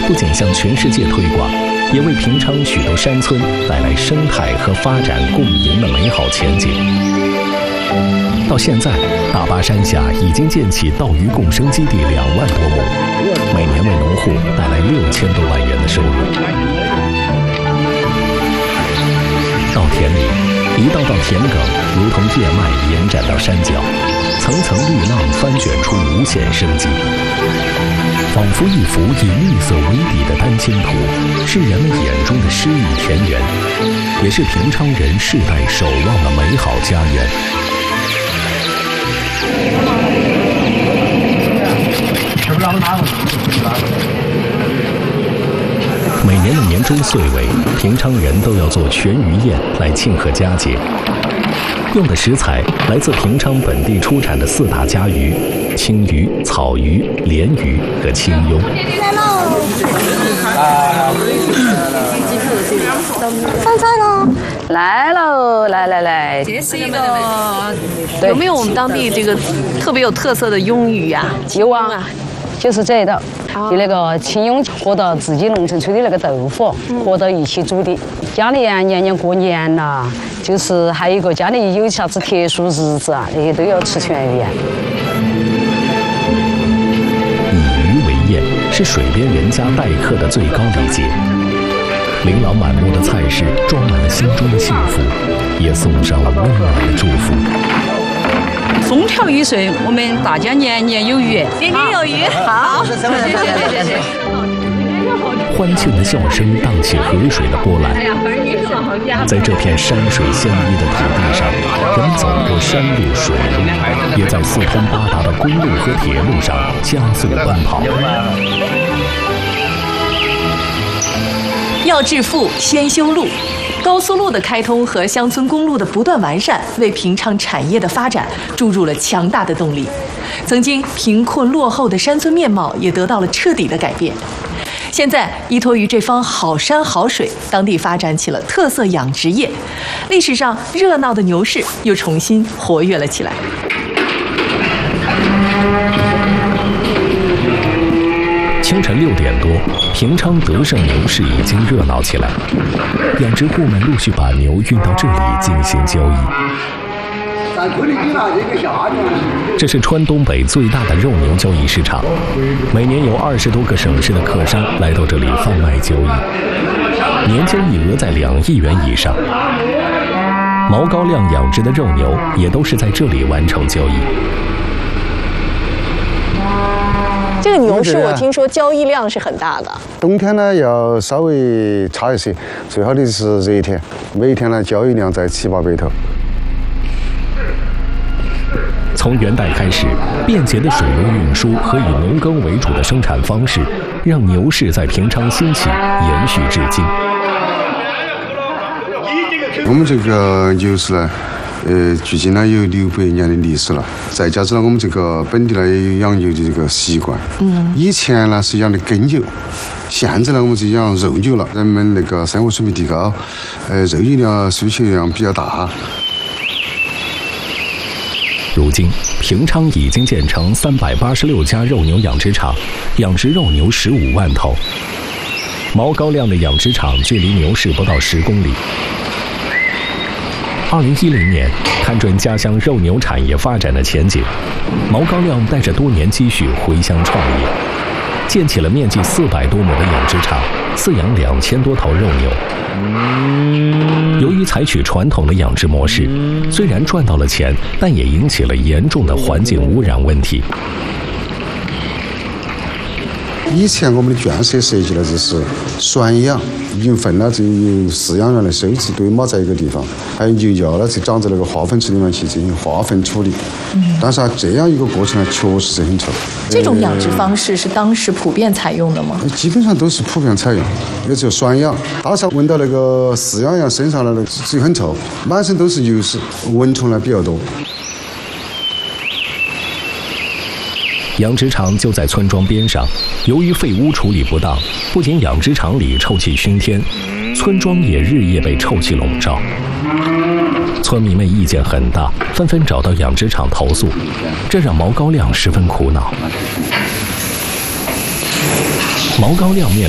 不仅向全世界推广，也为平昌许多山村带来生态和发展共赢的美好前景。到现在，大巴山下已经建起稻鱼共生基地2万多亩，每年为农户带来6000多万元的收入。稻田里，一道道田埂如同叶脉延展到山脚，层层绿浪翻卷出无限生机，仿佛一幅以绿色为底的丹青图，是人们眼中的诗意田园，也是平昌人世代守望的美好家园。每年的年终岁尾，平昌人都要做全鱼宴来庆贺佳节。用的食材来自平昌本地出产的4大家鱼：青鱼、草鱼、鲢鱼和青鳙。 上菜喽！来喽，来！ 这是一个有没有我们当地这个特别有特色的鳙鱼啊？ 有啊，就是这一道，就那个青鳙和到自己农村吹的那个豆腐和到一起煮的。家里啊，年年过年呐，就是还有一个家里有啥子特殊日子啊，那些都要吃全鱼。 以鱼为宴是水边人家待客的最高礼节。琳琅满目的菜式装满了心中的幸福，也送上了温暖的祝福。 风调雨顺，我们大家年年有余， 年年有余。好，谢谢。 欢庆的笑声荡起河水的波澜。在这片山水相依的土地上，人们走过山路水路，也在4通8达的公路和铁路上加速奔跑。 要致富，先修路。高速路的开通和乡村公路的不断完善，为平昌产业的发展注入了强大的动力。曾经贫困落后的山村面貌也得到了彻底的改变。现在依托于这方好山好水，当地发展起了特色养殖业，历史上热闹的牛市又重新活跃了起来。 清晨6点多，平昌德胜牛市已经热闹起来，养殖户们陆续把牛运到这里进行交易。这是川东北最大的肉牛交易市场，每年有20多个省市的客商来到这里贩卖交易，年交易额在2亿元以上。毛高粱养殖的肉牛也都是在这里完成交易。 这个牛市我听说交易量是很大的。 冬天呢要稍微差一些，最好的是热天，每天呢交易量在700-800头。 从元代开始，便捷的水路运输和以农耕为主的生产方式，让牛市在平昌兴起，延续至今。 我们这个牛市呢，距今呢有600年的历史了，再加上我们这个本地呢也有养牛的这个习惯。以前呢是养的耕牛，现在呢我们是养肉牛了。人们那个生活水平提高，肉饮料需求量比较大。 如今，平昌已经建成386家肉牛养殖场，养殖肉牛15万头。毛高粱的养殖场距离牛市不到10公里。2010年，看准家乡肉牛产业发展的前景，毛高粱带着多年积蓄回乡创业，建起了面积400多亩的养殖场，饲养2000多头肉牛。由于采取传统的养殖模式，虽然赚到了钱，但也引起了严重的环境污染问题。 以前我们的圈舍设计呢，就是拴养，牛粪呢就由饲养员来收集堆码在一个地方，还有牛尿呢就长在那个化粪池里面去进行化粪处理。但是这样一个过程呢，确实是很臭。 这种养殖方式是当时普遍采用的吗？ 基本上都是普遍采用，也只有拴养。大家闻到那个饲养员身上的那个就很臭，满身都是油屎，蚊虫呢比较多。 养殖场就在村庄边上，由于废污处理不当，不仅养殖场里臭气熏天，村庄也日夜被臭气笼罩。村民们意见很大，纷纷找到养殖场投诉，这让毛高粱十分苦恼。毛高粱面